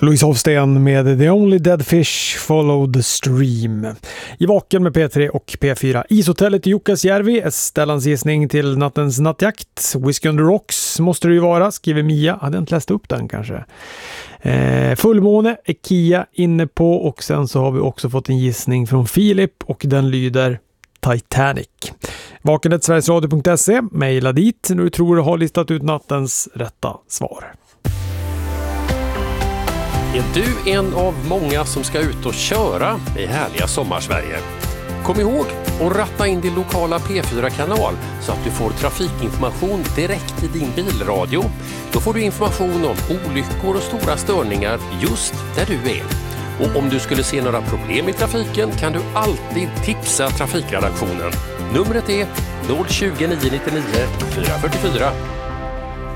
Louise Hofsten med The Only Dead Fish Follow the Stream. I Vaken med P3 och P4. Ishotellet i Jukkasjärvi, Stellans gissning till nattens nattjakt. Whiskey on the Rocks måste det ju vara, skriver Mia. Hade inte läst upp den kanske. Fullmåne är Kia inne på, och sen så har vi också fått en gissning från Filip och den lyder Titanic. Vakenet.sverigesradio.se, mejla dit när du tror du har listat ut nattens rätta svar. Är du en av många som ska ut och köra i härliga Sommarsverige? Kom ihåg att ratta in din lokala P4-kanal så att du får trafikinformation direkt i din bilradio. Då får du information om olyckor och stora störningar just där du är. Och om du skulle se några problem i trafiken kan du alltid tipsa trafikredaktionen. Numret är 020 999 444.